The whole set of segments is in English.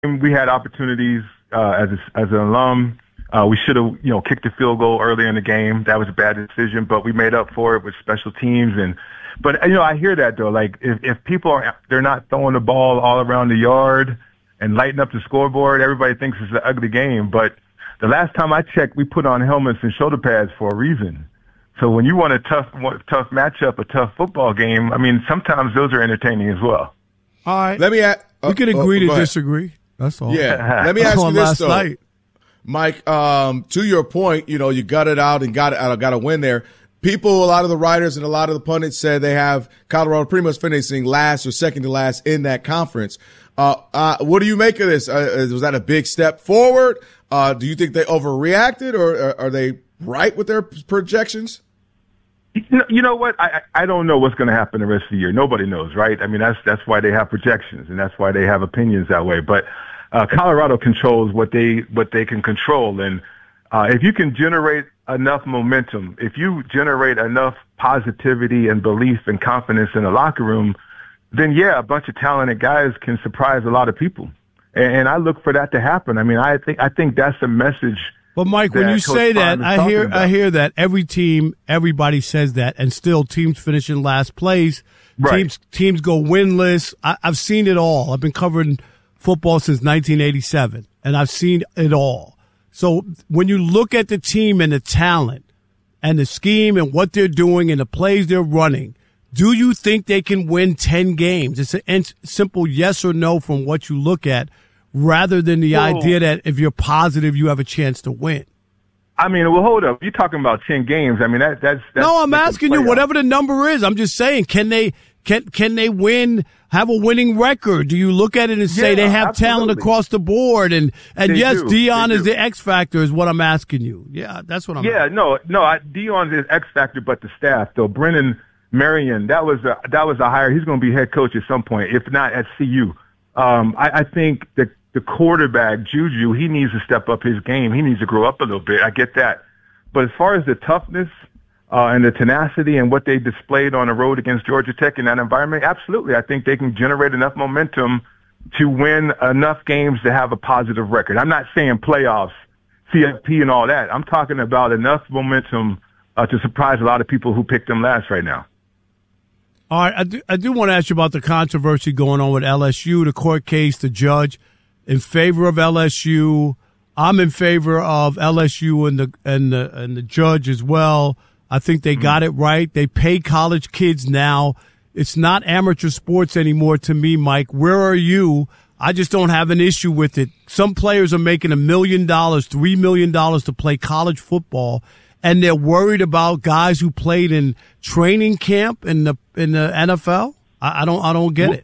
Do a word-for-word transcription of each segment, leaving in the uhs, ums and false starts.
we had opportunities uh, as a, as an alum. Uh, we should have, you know, kicked a field goal early in the game. That was a bad decision, but we made up for it with special teams. And but you know, I hear that though. Like if if people are they're not throwing the ball all around the yard and lighting up the scoreboard, everybody thinks it's an ugly game. But the last time I checked, we put on helmets and shoulder pads for a reason. So when you want a tough tough matchup, a tough football game, I mean, sometimes those are entertaining as well. All right, let me. Add, uh, we could agree uh, to disagree. That's all. Yeah. Let me ask you this though. Night. Mike, um, to your point, you know, you got it out and got uh, got a win there. People, a lot of the writers and a lot of the pundits said they have Colorado pretty much finishing last or second to last in that conference. Uh, uh, what do you make of this? Uh, was that a big step forward? Uh, do you think they overreacted, or are, are they right with their projections? You know what? I I don't know what's going to happen the rest of the year. Nobody knows, right? I mean, that's that's why they have projections, and that's why they have opinions that way. But Uh, Colorado controls what they what they can control, and uh, if you can generate enough momentum, if you generate enough positivity and belief and confidence in the locker room, then yeah, a bunch of talented guys can surprise a lot of people, and, and I look for that to happen. I mean, I think I think that's a message. But Mike, when you say that, I hear I hear that every team, everybody says that, and still teams finish in last place. Right. Teams teams go winless. I, I've seen it all. I've been covering football since nineteen eighty-seven, and I've seen it all. So when you look at the team and the talent and the scheme and what they're doing and the plays they're running, do you think they can win ten games? It's a simple yes or no from what you look at, rather than the Whoa. idea that if you're positive, you have a chance to win. I mean, well, hold up. You're talking about ten games. I mean, that, that's, that's no. I'm that's asking you, whatever the number is. I'm just saying, can they can can they win? Have a winning record? Do you look at it and say yeah, they have absolutely. talent across the board? And and they yes, do. Dion they is do. the X factor, is what I'm asking you. Yeah, that's what I'm. Yeah, asking. no, no. I, Dion is X factor, but the staff though. Brennan Marion, that was a, that was a hire. He's going to be head coach at some point, if not at C U. Um, I, I think the the quarterback Juju, he needs to step up his game. He needs to grow up a little bit. I get that, but as far as the toughness. Uh, and the tenacity and what they displayed on the road against Georgia Tech in that environment, absolutely. I think they can generate enough momentum to win enough games to have a positive record. I'm not saying playoffs, C F P and all that. I'm talking about enough momentum uh, to surprise a lot of people who picked them last right now. All right, I do, I do want to ask you about the controversy going on with L S U, the court case, the judge in favor of L S U. I'm in favor of L S U and the and the and the judge as well. I think they got it right. They pay college kids now. It's not amateur sports anymore to me, Mike. Where are you? I just don't have an issue with it. Some players are making a million dollars, three million dollars to play college football, and they're worried about guys who played in training camp in the in the N F L. I, I don't I don't get well, it.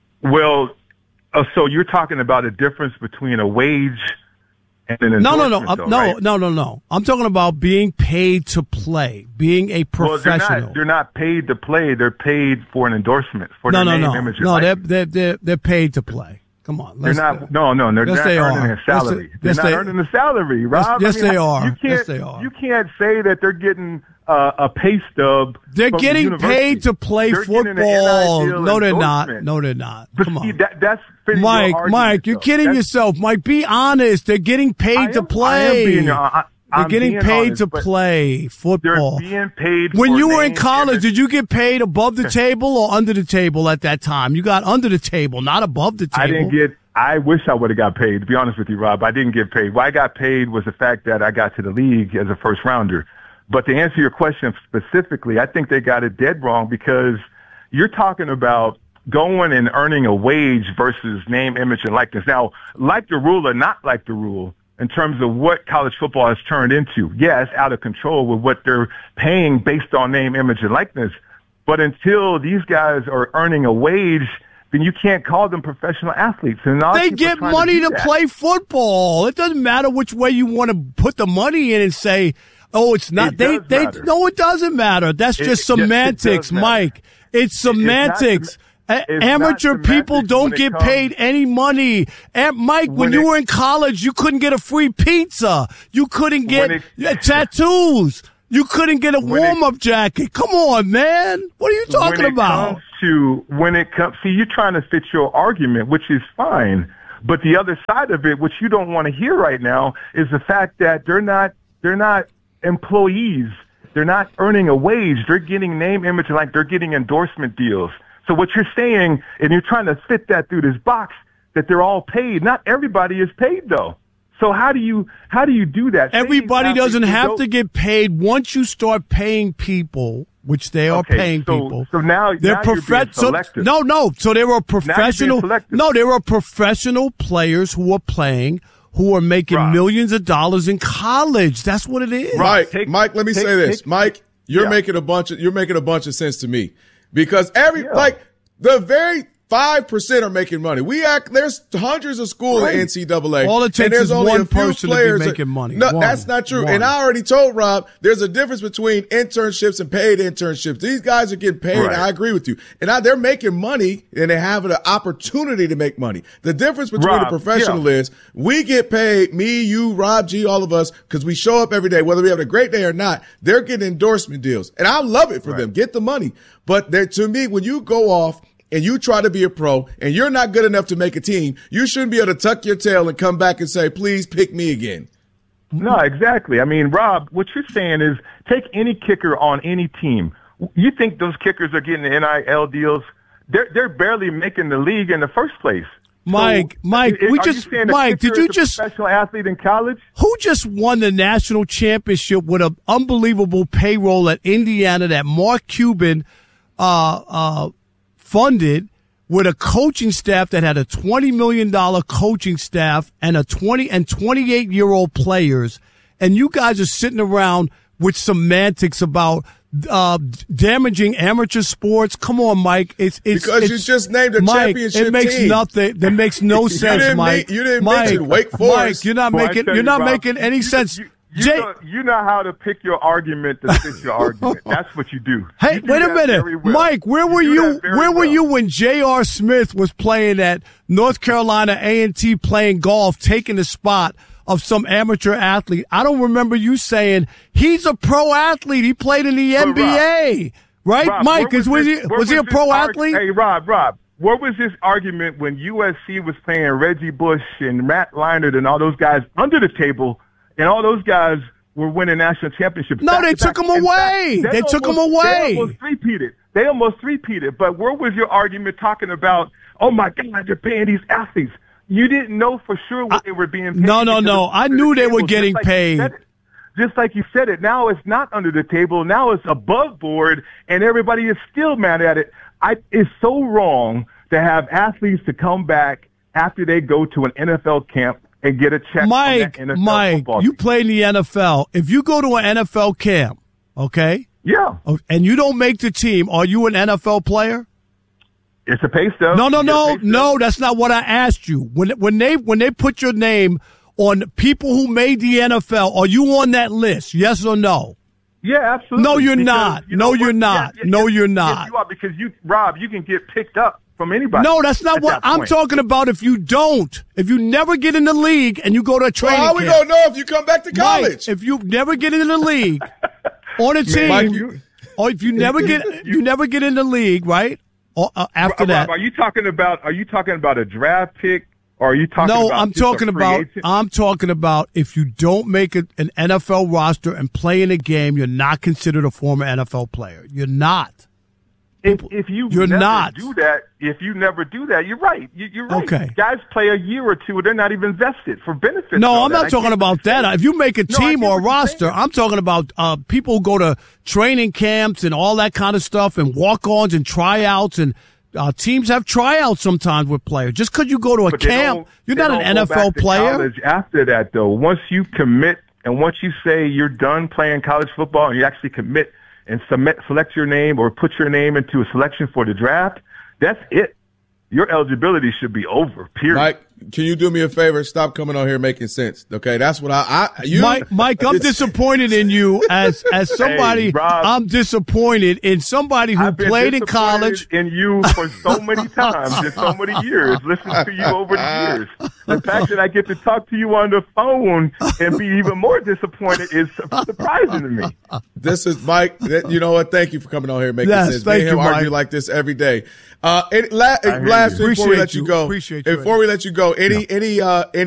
Well, uh, so you're talking about a difference between a wage and an no, no, no, though, no, right? no, no, no. I'm talking about being paid to play, being a professional. Well, they're not, they're not paid to play. They're paid for an endorsement for no, their no, name, no. image, and no. likeness. They're, they're they're they're paid to play. Come on, they're not. No, no, they're yes, not they earning are. a salary. Yes, they're yes, not they, earning a salary, Rob. Yes, yes I mean, they are. You can't, yes, they are. You can't say that they're getting uh, a pay stub. They're from getting the paid to play they're football. No, they're not. endorsement. No, they're not. But Come see, on, that, that's fitting Mike. your Mike, you're though. kidding that's, yourself. Mike, be honest. They're getting paid I to am, play. I am being, I, They're I'm getting being paid honest, to but play football. They're being paid. When for you were in name, college, image. did you get paid above the table or under the table at that time? You got under the table, not above the table. I didn't get. I wish I would have got paid. To be honest with you, Rob, I didn't get paid. What I got paid was the fact that I got to the league as a first rounder. But to answer your question specifically, I think they got it dead wrong because you're talking about going and earning a wage versus name, image, and likeness. Now, like the rule or not like the rule, in terms of what college football has turned into, yeah, it's out of control with what they're paying based on name, image, and likeness. But until these guys are earning a wage, then you can't call them professional athletes. And they get money to, to play football. It doesn't matter which way you want to put the money in and say, oh, it's not. It they, they, matter. No, it doesn't matter. That's it, just it, semantics, it Mike. It's semantics. It's A- amateur people don't get comes, paid any money. And Mike, when, when you it, were in college, you couldn't get a free pizza. You couldn't get it, tattoos. You couldn't get a warm-up jacket. Come on, man. What are you talking when it about? Comes to when it comes, see, you're trying to fit your argument, which is fine. But the other side of it, which you don't want to hear right now, is the fact that they're not they're not employees. They're not earning a wage. They're getting name, image, and like they're getting endorsement deals. So what you're saying, and you're trying to fit that through this box, that they're all paid. Not everybody is paid though. So how do you how do you do that? Everybody doesn't have to get paid. Once you start paying people, which they are okay, paying so, people, so now they're now you're being selective. So, no, no. So there are professional. No, there are professional players who are playing, who are making Rob. millions of dollars in college. That's what it is. Right, take, Mike. Let me take, say this, take, Mike. You're yeah. making a bunch of you're making a bunch of sense to me because every yeah. like the very. Five percent are making money. We act. There's hundreds of schools right. in N C double A. All it takes and there's is only one a few person players to be making money. No, one, that's not true. One. And I already told Rob there's a difference between internships and paid internships. These guys are getting paid. Right. I agree with you. And I, they're making money and they have an opportunity to make money. The difference between Rob, a professional yeah. is we get paid, me, you, Rob G, all of us, because we show up every day, whether we have a great day or not. They're getting endorsement deals. And I love it for right. them. Get the money. But to me, when you go off and you try to be a pro and you're not good enough to make a team, you shouldn't be able to tuck your tail and come back and say, please pick me again. No, exactly. I mean, Rob, what you're saying is take any kicker on any team. You think those kickers are getting N I L deals? They're, they're barely making the league in the first place. Mike, so, Mike, is, we are just, you Mike, did you a just, professional athlete in college? Who just won the national championship with an unbelievable payroll at Indiana that Mark Cuban, uh, uh, funded with a coaching staff that had a twenty million dollars coaching staff and a twenty and twenty-eight year old players. And you guys are sitting around with semantics about, uh, damaging amateur sports. Come on, Mike. It's, it's, because it's, you just named a Mike, championship it makes team. nothing, that makes no sense, didn't Mike. ma- you didn't Mike, mention Wake Forest. Mike, you're not Well, making, you, you're not Rob, making any you, sense. You, you, Jay, know, you know how to pick your argument to fit your argument. That's what you do. Hey, you do wait a minute, well. Mike. Where were you? you? Where where well. were you when J R. Smith was playing at North Carolina A and T playing golf, taking the spot of some amateur athlete? I don't remember you saying he's a pro athlete. He played in the but N B A, Rob, right? Rob, Mike, was is was this, he was he a this pro arg- athlete? Hey, Rob, Rob. What was this argument when U S C was playing Reggie Bush and Matt Leinart and all those guys under the table, and all those guys were winning national championships? No, back they to took back. him In away. fact, They took him almost- away. They almost three-peated. They almost three-peated. But where was your argument talking about, oh, my God, you're paying these athletes? You didn't know for sure what I, they were being paid. No, no, no. I knew they were Just getting like you paid. said it. Just like you said it, now it's not under the table. Now it's above board, and everybody is still mad at it. I, it's so wrong to have athletes to come back after they go to an N F L camp and get a check Mike, from that N F L Mike, football you team. play in the N F L. If you go to an N F L camp, okay, Yeah, and you don't make the team, are you an N F L player? it's a pay stub. No, no, You get a no, pay stub. no. That's not what I asked you. When when they when they put your name on people who made the N F L, are you on that list? Yes or no? Yeah, absolutely. No, you're Because, not. you No, know you're what? not. Yeah, yeah, No, yes, you're yes, not. you are, because you, Rob, you can get picked up from anybody. No, that's not at what that I'm point. talking about. If you don't, if you never get in the league and you go to a Well, training how we camp, gonna know if you come back to college? Mike, if you never get in the league on a team, Mike, you- or if you never get you never get in the league, right? Or, uh, after Rob, that, are you talking about? Are you talking about a draft pick, or are you talking no, about? I'm just a talking free about agent? I'm talking about if you don't make a, an N F L roster and play in a game, you're not considered a former N F L player. You're not. If, if you You're never not. do that, if you never do that, you're right. You, you're right. Okay. Guys play a year or two; they're not even vested for benefits. and No, all I'm that. not I talking get about what you're that. saying. If you make a No, I team get or a what you're roster, saying. I'm talking about uh, people who go to training camps and all that kind of stuff and walk-ons and tryouts, and uh, teams have tryouts sometimes with players. Just because you go to a But they camp, don't- you're they not an don't N go F L back to player. college after that, though, once you commit and once you say you're done playing college football and you actually commit and submit, select your name or put your name into a selection for the draft, that's it. Your eligibility should be over, period. Mike, can you do me a favor? Stop coming on here making sense. Okay, that's what I. I you, Mike, Mike, I'm it's- disappointed in you as as somebody. Hey, Rob, I'm disappointed in somebody who I've been played in disappointed college. in you for so many times in so many years. Listen to you over the years. The fact that I get to talk to you on the phone and be even more disappointed is surprising to me. This is Mike. that- You know what? Thank you for coming on here and making Yes, sense. thank Me and him you, Mike. argue like this every day. Uh, and la- hear last you. thing before we Appreciate let you you. go, Appreciate you, before we let you go, So any, any, uh, any